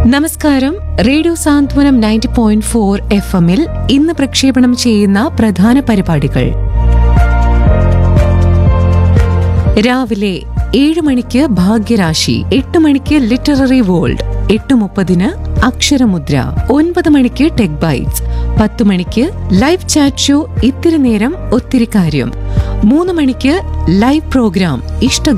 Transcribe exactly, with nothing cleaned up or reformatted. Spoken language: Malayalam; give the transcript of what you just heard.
നമസ്കാരം. റേഡിയോ സാന്ത്വനം നയൻറ്റി പോയിന്റ് ഫോർ എഫ് എമ്മിൽ ഇന്ന് പ്രക്ഷേപണം ചെയ്യുന്ന പ്രധാന പരിപാടികൾ. രാവിലെ ഏഴ് മണിക്ക് ഭാഗ്യരാശി, എട്ട് മണിക്ക് ലിറ്റററി വേൾഡ്, എട്ട് മുപ്പതിന് അക്ഷരമുദ്ര, ഒൻപത് മണിക്ക് ടെക് ബൈറ്റ്സ്, പത്ത് മണിക്ക് ലൈവ് ചാറ്റ് ഷോ ഇത്തിരി നേരം ഒത്തിരി കാര്യം, മൂന്ന് മണിക്ക് ലൈവ് പ്രോഗ്രാം ഇഷ്ട